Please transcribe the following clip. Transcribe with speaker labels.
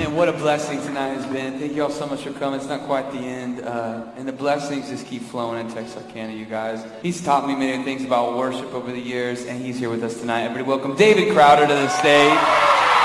Speaker 1: Man, what a blessing tonight has been. Thank you all so much for coming. It's not quite the end. And the blessings just keep flowing in Texarkana, you guys. He's taught me many things about worship over the years, and he's here with us tonight. Everybody welcome David Crowder to the stage.